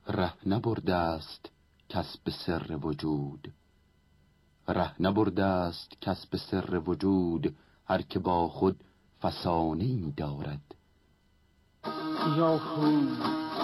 ره نبرده است کس به سر وجود. ره نبرده است کس به سر وجود، هر که با خود فسانه‌ای دارد. یا خون